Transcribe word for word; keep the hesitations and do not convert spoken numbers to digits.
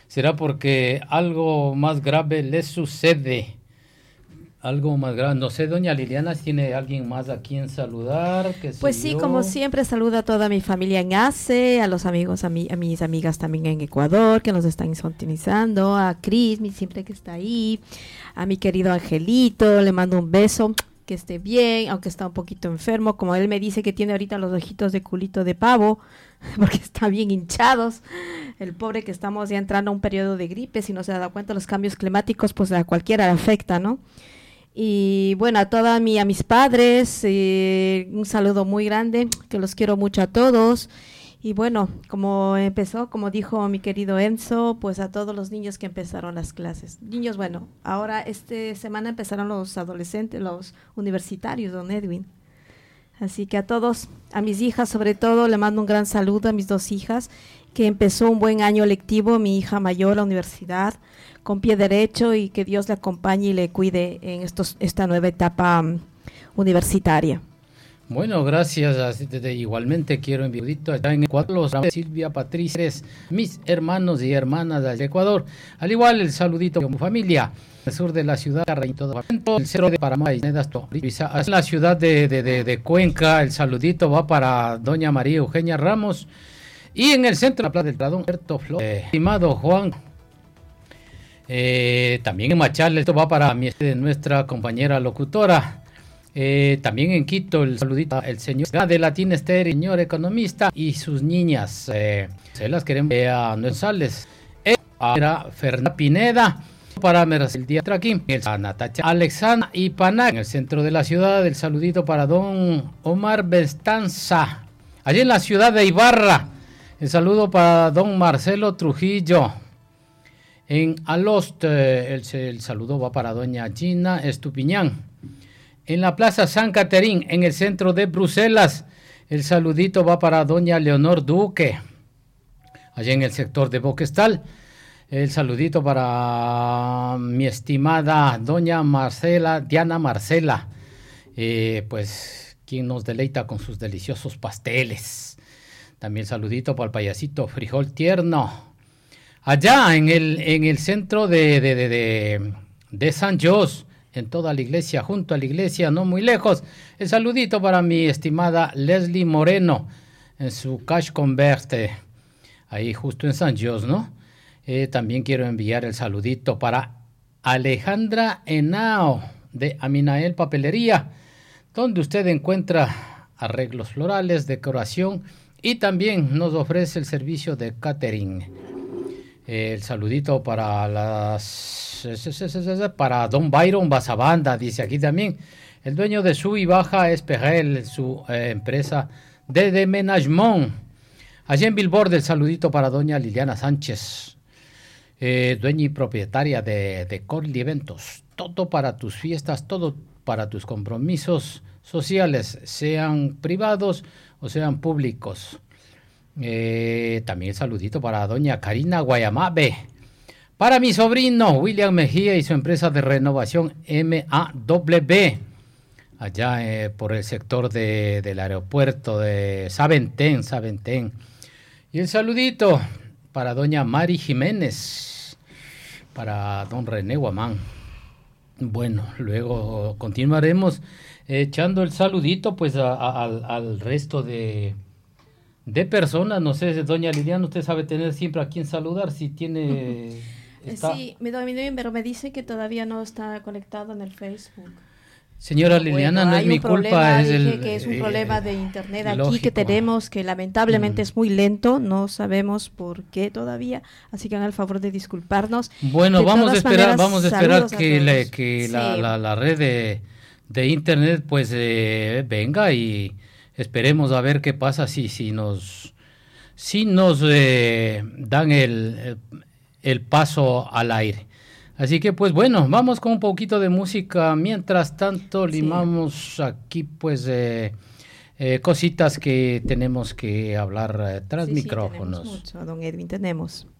será porque algo más grave les sucede. Algo más grave. No sé, doña Liliana, si tiene alguien más a quien saludar. Que Pues sí, yo. Como siempre, saludo a toda mi familia en A C E, a los amigos, a, mi, a mis amigas también en Ecuador, que nos están sintonizando, a Cris, mi siempre que está ahí, a mi querido Angelito, le mando un beso, que esté bien, aunque está un poquito enfermo, como él me dice que tiene ahorita los ojitos de culito de pavo, porque está bien hinchados, el pobre que estamos ya entrando a un periodo de gripe, si no se da cuenta los cambios climáticos, pues a cualquiera le afecta, ¿no? Y bueno, a toda mi, a mis padres, eh, un saludo muy grande, que los quiero mucho a todos. Y bueno, como empezó, como dijo mi querido Enzo, pues a todos los niños que empezaron las clases. Niños, bueno, ahora esta semana empezaron los adolescentes, los universitarios, don Edwin. Así que a todos, a mis hijas sobre todo, le mando un gran saludo a mis dos hijas, que empezó un buen año lectivo, mi hija mayor, la universidad, con pie derecho, y que Dios le acompañe y le cuide en estos, esta nueva etapa um, universitaria. Bueno, gracias. Igualmente quiero enviar allá en Ecuador los Silvia Patricia, mis hermanos y hermanas del Ecuador. Al igual el saludito como familia. El sur de la ciudad, el cerro de Paraná, en la ciudad de, de, de, de Cuenca, el saludito va para doña María Eugenia Ramos. Y en el centro de la Plaza del Pradón, Flor, eh, estimado Juan. Eh, también en Machal, esto va para mi, nuestra compañera locutora. Eh, también en Quito, el saludito el señor de Latina Estéreo, señor economista y sus niñas. Eh, se las queremos eh, a Nuesales. Eh, a Fernanda Pineda, para el día aquí, a Natacha Alexandra y Paná, en el centro de la ciudad. El saludito para don Omar Bestanza, allí en la ciudad de Ibarra. El saludo para don Marcelo Trujillo. En Alost, eh, el, el saludo va para doña Gina Estupiñán. En la Plaza San Caterín, en el centro de Bruselas, el saludito va para doña Leonor Duque. Allá en el sector de Boquestal, el saludito para mi estimada doña Marcela, Diana Marcela, eh, pues quien nos deleita con sus deliciosos pasteles. También saludito para el payasito Frijol Tierno. Allá en el, en el centro de, de, de, de, de San Jos, en toda la iglesia, junto a la iglesia, no muy lejos, el saludito para mi estimada Leslie Moreno, en su Cash Converte, ahí justo en San Jos, ¿no? Eh, también quiero enviar el saludito para Alejandra Henao, de Aminael Papelería, donde usted encuentra arreglos florales, decoración, y también nos ofrece el servicio de catering. El saludito para las para don Byron Basabanda, dice aquí también. El dueño de Sub y Baja es Perel, su eh, empresa de deménagement. Allí en Billboard, el saludito para doña Liliana Sánchez, eh, dueña y propietaria de, de Corli Eventos. Todo para tus fiestas, todo para tus compromisos sociales, sean privados o sean públicos. Eh, también saludito para doña Karina Guayamabe, para mi sobrino William Mejía y su empresa de renovación M A W, allá eh, por el sector de, del aeropuerto de Saventén, Saventén. Y el saludito para doña Mari Jiménez, para don René Guamán. Bueno, luego continuaremos echando el saludito pues a, a, al, al resto de de personas. No sé, doña Liliana, usted sabe tener siempre a quien saludar, si tiene... Está... Sí, me, me, pero me dice que todavía no está conectado en el Facebook. Señora Liliana, bueno, no es mi culpa. Es el, que es un eh, problema de internet aquí lógico. Que tenemos, que lamentablemente mm. es muy lento, no sabemos por qué todavía, así que hagan el favor de disculparnos. Bueno, de vamos a esperar, maneras, vamos a esperar que, la, que sí. la, la, la red de, de internet pues eh, venga y esperemos a ver qué pasa si, si nos, si nos eh, dan el, el paso al aire. Así que pues bueno, vamos con un poquito de música. Mientras tanto limamos sí. aquí pues eh, eh, cositas que tenemos que hablar eh, tras sí, micrófonos. Sí, tenemos mucho, don Edwin, tenemos.